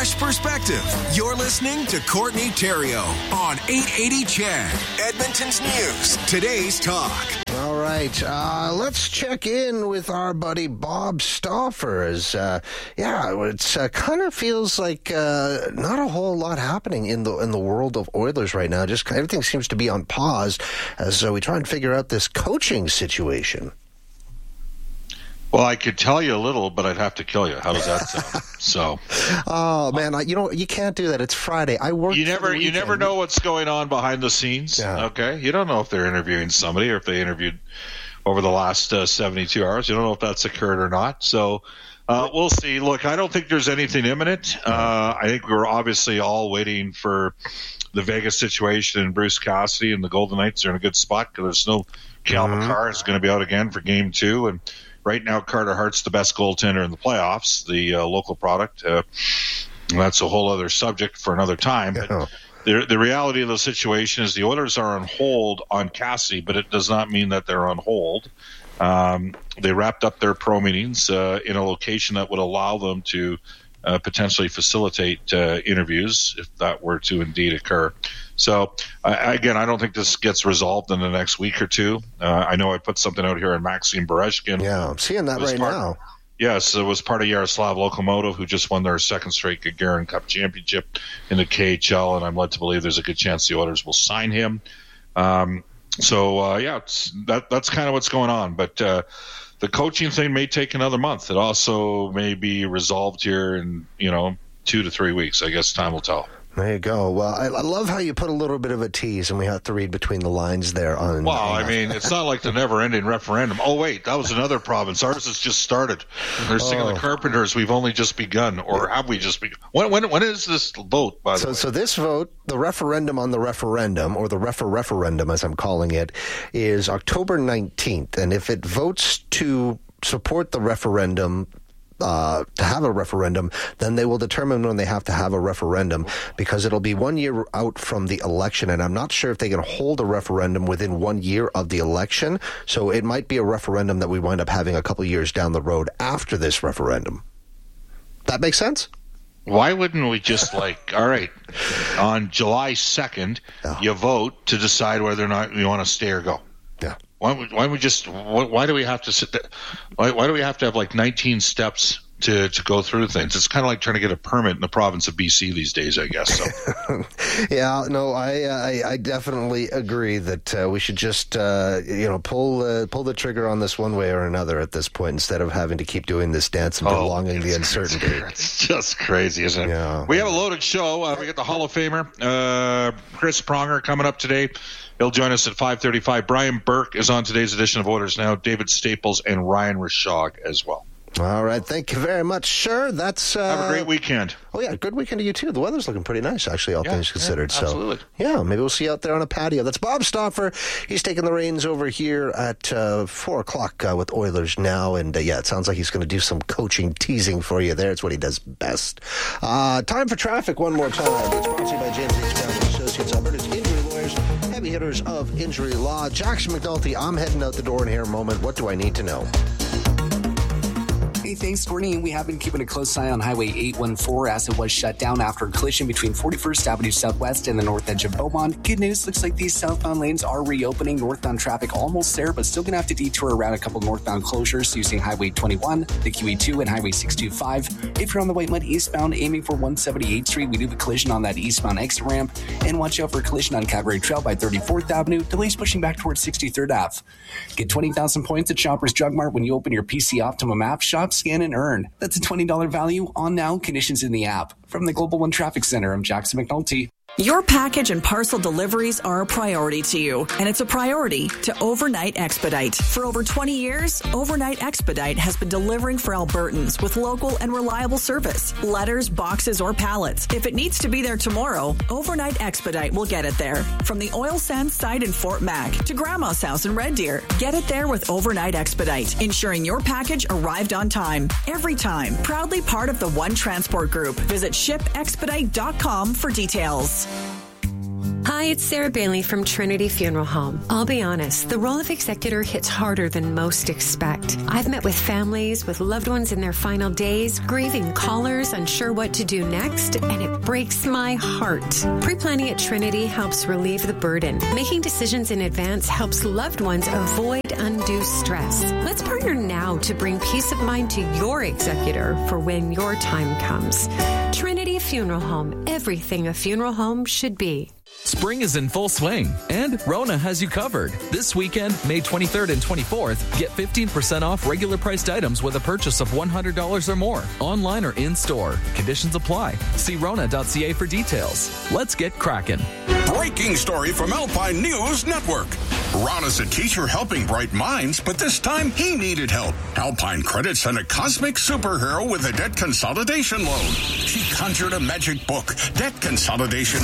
fresh perspective. You're listening to Courtney Theriault on 880 CHED, Edmonton's News. Today's Talk. All right, let's check in with our buddy Bob Stauffer. It kind of feels like not a whole lot happening in the world of Oilers right now. Just everything seems to be on pause as we try and figure out this coaching situation. Well, I could tell you a little, but I'd have to kill you. How does that sound? So, oh man, you can't do that. It's Friday. I work. You never know what's going on behind the scenes. Yeah. Okay, you don't know if they're interviewing somebody or if they interviewed over the last 72 hours. You don't know if that's occurred or not. So, we'll see. Look, I don't think there's anything imminent. I think we're obviously all waiting for the Vegas situation, and Bruce Cassidy and the Golden Knights are in a good spot because there's no Cal McCarr is going to be out again for Game 2, and right now, Carter Hart's the best goaltender in the playoffs, the local product. That's a whole other subject for another time. But the reality of the situation is the Oilers are on hold on Cassidy, but it does not mean that they're on hold. They wrapped up their pro meetings in a location that would allow them to potentially facilitate interviews if that were to indeed occur. So, again, I don't think this gets resolved in the next week or two. I know I put something out here on Maxim Berezhkin. Yeah, I'm seeing that right now. Yes, it was part of Yaroslav Lokomotiv, who just won their second straight Gagarin Cup championship in the KHL, and I'm led to believe there's a good chance the Oilers will sign him. That's kind of what's going on. But the coaching thing may take another month. It also may be resolved here in 2 to 3 weeks. I guess time will tell. There you go. Well, I love how you put a little bit of a tease, and we have to read between the lines there. It's not like the never-ending referendum. Oh, wait, that was another province. Ours has just started. They're singing the Carpenters, we've only just begun, or have we just begun? When is this vote, by the way? So this vote, the referendum on the referendum, or the referendum as I'm calling it, is October 19th. And if it votes to support the referendum, to have a referendum, then they will determine when they have to have a referendum, because it'll be 1 year out from the election, and I'm not sure if they can hold a referendum within 1 year of the election, so it might be a referendum that we wind up having a couple years down the road after this referendum. That makes sense? Why wouldn't we just all right, on July 2nd, you vote to decide whether or not you want to stay or go? Yeah. Why do we have to sit there? Why do we have to have 19 steps to go through things? It's kind of like trying to get a permit in the province of BC these days, I guess. So. Yeah, no, I definitely agree that we should just pull the trigger on this one way or another at this point, instead of having to keep doing this dance and prolonging the uncertainty. It's just crazy, isn't it? Yeah. We have a loaded show. We got the Hall of Famer Chris Pronger coming up today. He'll join us at 5:35. Brian Burke is on today's edition of Oilers Now. David Staples and Ryan Rishaug as well. All right. Thank you very much, sir. Have a great weekend. Oh, yeah. Good weekend to you, too. The weather's looking pretty nice, actually, all things considered. Yeah, absolutely. So, yeah, maybe we'll see you out there on a patio. That's Bob Stauffer. He's taking the reins over here at 4 o'clock with Oilers Now. And, it sounds like he's going to do some coaching teasing for you there. It's what he does best. Time for traffic one more time. It's brought to you by James H. Brown Associates, Alberta's injury lawyers, heavy hitters of injury law. Jackson McNulty, I'm heading out the door in here in a moment. What do I need to know? Hey, thanks, Courtney. We have been keeping a close eye on Highway 814 as it was shut down after a collision between 41st Avenue Southwest and the north edge of Beaumont. Good news, looks like these southbound lanes are reopening. Northbound traffic almost there, but still going to have to detour around a couple northbound closures using Highway 21, the QE2, and Highway 625. If you're on the Whitemud eastbound aiming for 178th Street, we do have a collision on that eastbound exit ramp. And watch out for a collision on Calgary Trail by 34th Avenue. Delays pushing back towards 63rd Ave. Get 20,000 points at Shoppers Drug Mart when you open your PC Optimum app. Shop, scan, and earn. That's a $20 value on now. Conditions in the app. From the Global One Traffic Center, I'm Jackson McNulty. Your package and parcel deliveries are a priority to you, and it's a priority to Overnight Expedite. For over 20 years, Overnight Expedite has been delivering for Albertans with local and reliable service. Letters, boxes, or pallets. If it needs to be there tomorrow, Overnight Expedite will get it there. From the oil sands site in Fort Mac to Grandma's house in Red Deer, get it there with Overnight Expedite, ensuring your package arrived on time, every time. Proudly part of the One Transport Group. Visit shipexpedite.com for details. Hi, Hi, it's Sarah Bailey from Trinity Funeral Home. I'll be honest, the role of executor hits harder than most expect. I've met with families with loved ones in their final days, grieving callers, unsure what to do next, and it breaks my heart. Pre-planning at Trinity helps relieve the burden. Making decisions in advance helps loved ones avoid undue stress. Let's partner now to bring peace of mind to your executor for when your time comes. Trinity Funeral Home. Everything a funeral home should be. Spring is in full swing, and Rona has you covered. This weekend, May 23rd and 24th, get 15% off regular priced items with a purchase of $100 or more, online or in-store. Conditions apply. See Rona.ca for details. Let's get cracking. Breaking story from Alpine News Network. Ron is a teacher helping bright minds, but this time he needed help. Alpine Credit sent a cosmic superhero with a debt consolidation loan. She conjured a magic book, Debt Consolidation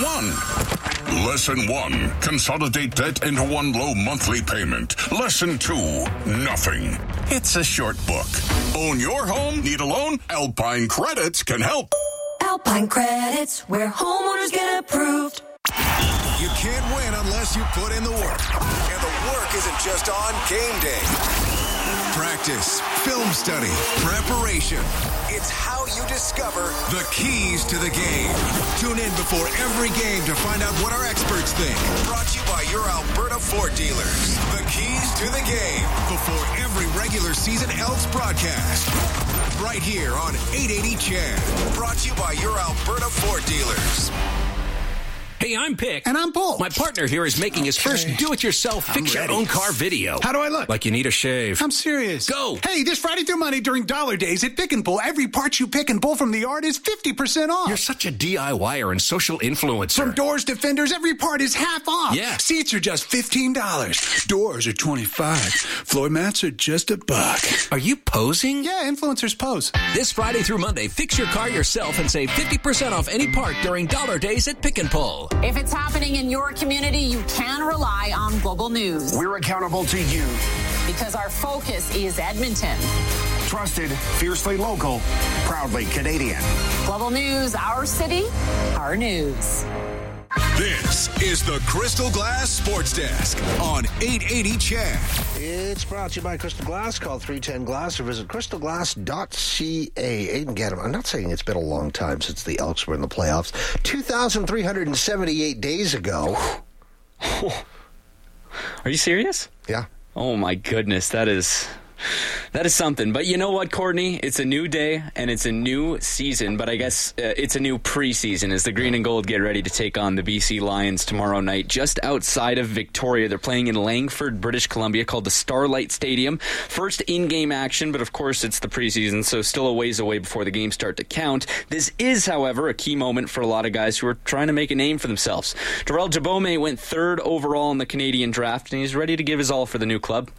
101. Lesson 1, consolidate debt into one low monthly payment. Lesson 2, nothing. It's a short book. Own your home? Need a loan? Alpine Credits can help. Alpine Credits, where homeowners get approved. You can't win unless you put in the work. And the work isn't just on game day. Practice, film study, preparation. It's how you discover the keys to the game. Tune in before every game to find out what our experts think. Brought to you by your Alberta Ford dealers. The keys to the game before every regular season Elks broadcast. Right here on 880 CHED. Brought to you by your Alberta Ford dealers. Hey, I'm Pick. And I'm Bull. My partner here is making his first do-it-yourself fix-your-own-car video. How do I look? Like you need a shave. I'm serious. Go! Hey, this Friday through Monday during Dollar Days at Pick and Pull, every part you pick and pull from the yard is 50% off. You're such a DIYer and social influencer. From doors to fenders, every part is half off. Yeah. Seats are just $15. Doors are $25. Floor mats are just $1. Are you posing? Yeah, influencers pose. This Friday through Monday, fix your car yourself and save 50% off any part during Dollar Days at Pick and Pull. If it's happening in your community, you can rely on Global News. We're accountable to you. Because our focus is Edmonton. Trusted, fiercely local, proudly Canadian. Global News, our city, our news. This is the Crystal Glass Sports Desk on 880 CHED. It's brought to you by Crystal Glass. Call 310-GLASS or visit crystalglass.ca. Aiden, I'm not saying it's been a long time since the Elks were in the playoffs. 2,378 days ago. Are you serious? Yeah. Oh, my goodness. That is something. But you know what, Courtney? It's a new day, and it's a new season, but I guess it's a new preseason as the Green and Gold get ready to take on the BC Lions tomorrow night just outside of Victoria. They're playing in Langford, British Columbia, called the Starlight Stadium. First in-game action, but of course it's the preseason, so still a ways away before the games start to count. This is, however, a key moment for a lot of guys who are trying to make a name for themselves. Darrell Jabome went 3rd overall in the Canadian draft, and he's ready to give his all for the new club.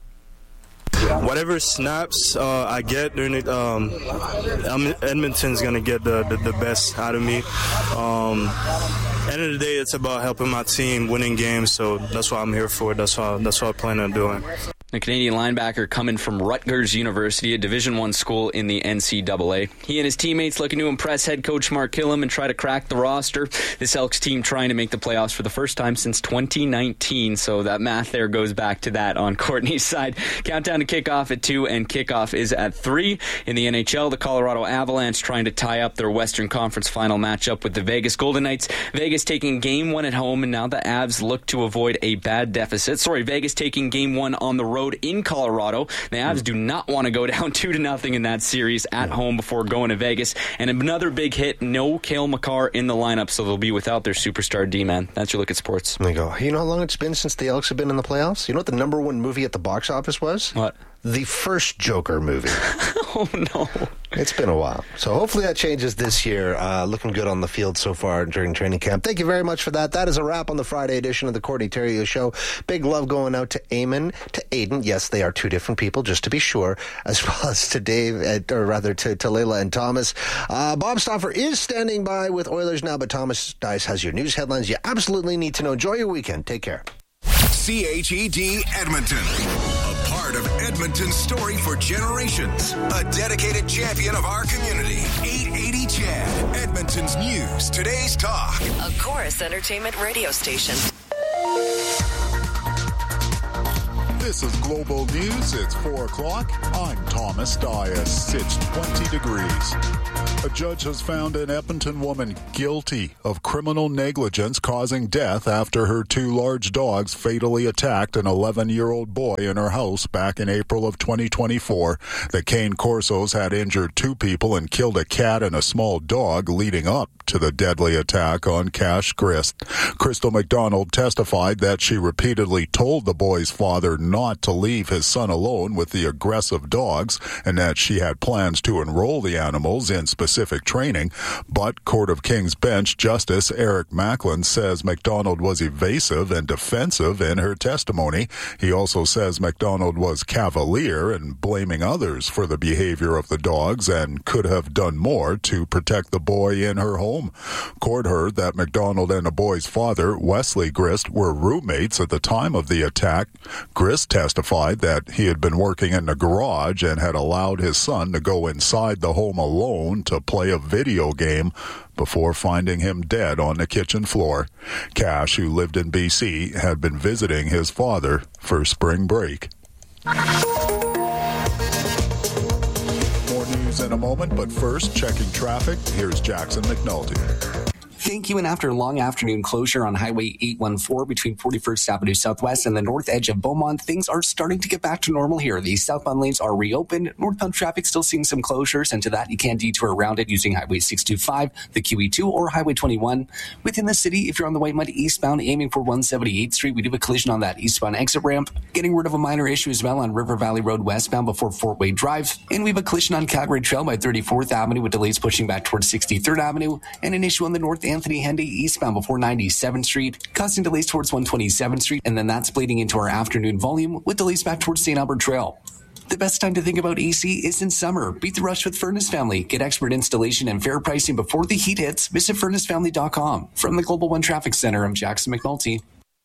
Whatever snaps I get during it, Edmonton's going to get the best out of me. End of the day, it's about helping my team, winning games, so that's what I'm here for. That's what I plan on doing. The Canadian linebacker coming from Rutgers University, a Division I school in the NCAA. He and his teammates looking to impress head coach Mark Killam and try to crack the roster. This Elks team trying to make the playoffs for the first time since 2019, so that math there goes back to that on Courtney's side. Countdown to kickoff at 2, and kickoff is at 3. In the NHL, the Colorado Avalanche trying to tie up their Western Conference final matchup with the Vegas Golden Knights. Vegas taking Game 1 at home, and now the Avs look to avoid a bad deficit. Vegas taking Game 1 on the road in Colorado. The Avs do not want to go down 2-0 in that series at home before going to Vegas. And another big hit, no Cale Makar in the lineup, so they'll be without their superstar D-man. That's your look at sports. There you go. You know how long it's been since the Elks have been in the playoffs? You know what the number 1 movie at the box office was? What? The first Joker movie. Oh, no. It's been a while. So hopefully that changes this year. Looking good on the field so far during training camp. Thank you very much for that. That is a wrap on the Friday edition of the Courtney Theriault Show. Big love going out to Eamon, to Aiden. Yes, they are 2 different people, just to be sure, as well as to Dave, or rather to Layla and Thomas. Bob Stauffer is standing by with Oilers Now, but Thomas Dice has your news headlines you absolutely need to know. Enjoy your weekend. Take care. CHED Edmonton. A part of Edmonton's story for generations. A dedicated champion of our community. 880 CHED. Edmonton's news, today's talk. A Chorus Entertainment radio station. This is Global News. It's 4 o'clock. I'm Thomas Dias. It's 20 degrees. A judge has found an Edmonton woman guilty of criminal negligence causing death after her 2 large dogs fatally attacked an 11-year-old boy in her house back in April of 2024. The Cane Corsos had injured 2 people and killed a cat and a small dog leading up to the deadly attack on Cash Grist. Crystal McDonald testified that she repeatedly told the boy's father not to leave his son alone with the aggressive dogs and that she had plans to enroll the animals in specific training. But Court of King's Bench Justice Eric Macklin says McDonald was evasive and defensive in her testimony. He also says McDonald was cavalier and blaming others for the behavior of the dogs and could have done more to protect the boy in her home. Court heard that McDonald and the boy's father, Wesley Grist, were roommates at the time of the attack. Grist testified that he had been working in the garage and had allowed his son to go inside the home alone to play a video game before finding him dead on the kitchen floor. Cash, who lived in BC, had been visiting his father for spring break. More news in a moment, but first, checking traffic. Here's Jackson McNulty. Thank you. And after a long afternoon closure on Highway 814 between 41st Avenue Southwest and the north edge of Beaumont, things are starting to get back to normal here. The southbound lanes are reopened. Northbound traffic still seeing some closures, and to that you can detour around it using Highway 625, the QE2, or Highway 21. Within the city, if you're on the White Mud eastbound aiming for 178th Street, we do have a collision on that eastbound exit ramp. Getting rid of a minor issue as well on River Valley Road westbound before Fort Wade Drive. And we have a collision on Calgary Trail by 34th Avenue with delays pushing back towards 63rd Avenue, and an issue on the North Anthony Henday eastbound before 97th Street, causing delays towards 127th Street, and then that's bleeding into our afternoon volume with delays back towards St. Albert Trail. The best time to think about AC is in summer. Beat the rush with Furnace Family. Get expert installation and fair pricing before the heat hits. Visit furnacefamily.com. From the Global One Traffic Center, I'm Jackson McNulty.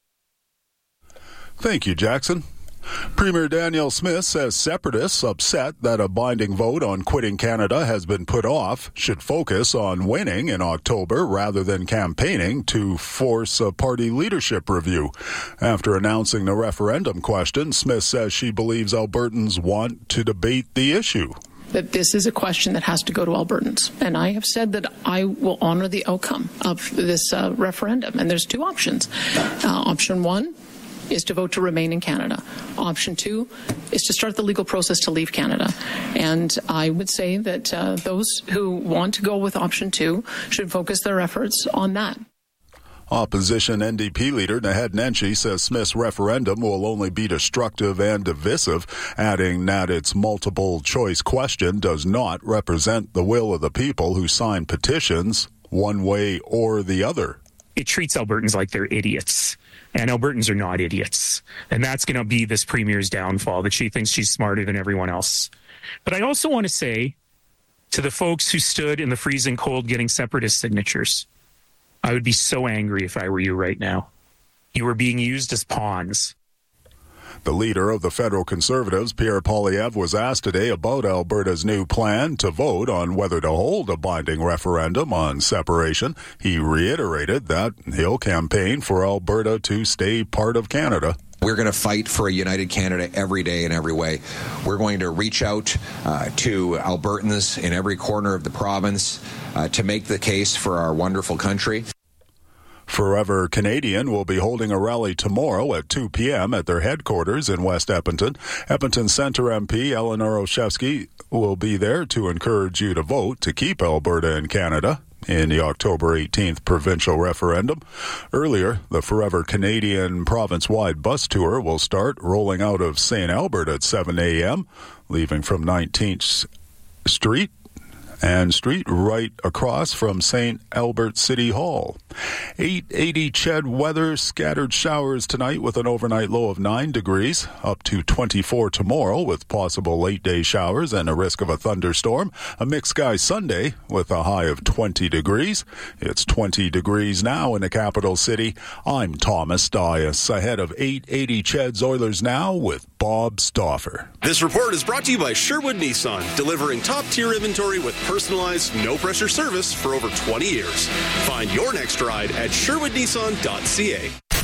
Thank you, Jackson. Premier Danielle Smith says separatists upset that a binding vote on quitting Canada has been put off should focus on winning in October rather than campaigning to force a party leadership review. After announcing the referendum question, Smith says she believes Albertans want to debate the issue. That this is a question that has to go to Albertans. And I have said that I will honor the outcome of this referendum. And there's 2 options. Option 1 is to vote to remain in Canada. Option 2 is to start the legal process to leave Canada. And I would say that those who want to go with option 2 should focus their efforts on that. Opposition NDP leader Naheed Nenshi says Smith's referendum will only be destructive and divisive, adding that its multiple choice question does not represent the will of the people who signed petitions one way or the other. It treats Albertans like they're idiots. And Albertans are not idiots. And that's going to be this premier's downfall, that she thinks she's smarter than everyone else. But I also want to say to the folks who stood in the freezing cold getting separatist signatures, I would be so angry if I were you right now. You were being used as pawns. The leader of the federal Conservatives, Pierre Poilievre, was asked today about Alberta's new plan to vote on whether to hold a binding referendum on separation. He reiterated that he'll campaign for Alberta to stay part of Canada. We're going to fight for a united Canada every day in every way. We're going to reach out to Albertans in every corner of the province to make the case for our wonderful country. Forever Canadian will be holding a rally tomorrow at 2 p.m. at their headquarters in West Edmonton. Edmonton Centre MP Eleanor Olszewski will be there to encourage you to vote to keep Alberta in Canada in the October 18th provincial referendum. Earlier, the Forever Canadian province-wide bus tour will start, rolling out of St. Albert at 7 a.m., leaving from 19th Street and street right across from St. Albert City Hall. 880 Ched weather, scattered showers tonight with an overnight low of 9 degrees, up to 24 tomorrow with possible late-day showers and a risk of a thunderstorm. A mixed sky Sunday with a high of 20 degrees. It's 20 degrees now in the capital city. I'm Thomas Dias. Ahead of 880 Ched's Oilers Now with Bob Stauffer. This report is brought to you by Sherwood Nissan, delivering top-tier inventory with personalized, no-pressure service for over 20 years. Find your next ride at sherwoodnissan.ca.